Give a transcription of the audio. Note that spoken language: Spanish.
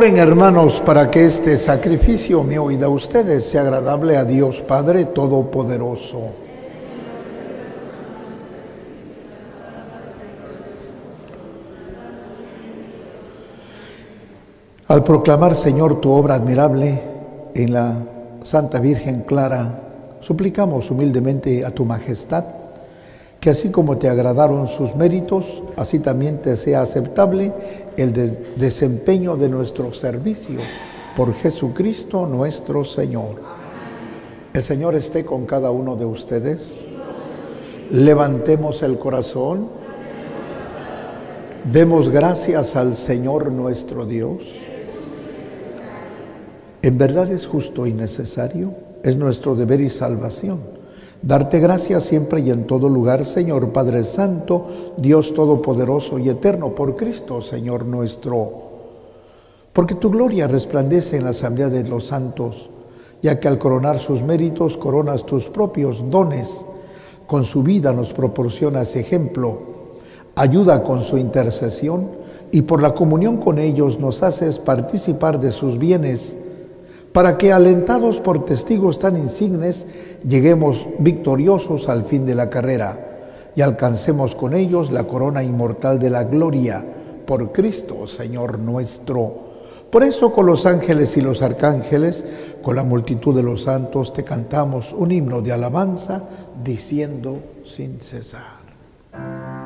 Oren, hermanos, para que este sacrificio mío y de ustedes sea agradable a Dios Padre Todopoderoso. Al proclamar, Señor, tu obra admirable en la Santa Virgen Clara, suplicamos humildemente a tu Majestad que así como te agradaron sus méritos, así también te sea aceptable el desempeño de nuestro servicio por Jesucristo nuestro Señor. El Señor esté con cada uno de ustedes. Levantemos el corazón. Demos gracias al Señor nuestro Dios. En verdad es justo y necesario, es nuestro deber y salvación darte gracias siempre y en todo lugar, Señor Padre Santo, Dios Todopoderoso y Eterno, por Cristo, Señor nuestro. Porque tu gloria resplandece en la asamblea de los santos, ya que al coronar sus méritos, coronas tus propios dones. Con su vida nos proporcionas ejemplo, ayuda con su intercesión y por la comunión con ellos nos haces participar de sus bienes, para que, alentados por testigos tan insignes, lleguemos victoriosos al fin de la carrera y alcancemos con ellos la corona inmortal de la gloria, por Cristo, Señor nuestro. Por eso, con los ángeles y los arcángeles, con la multitud de los santos, te cantamos un himno de alabanza, diciendo sin cesar.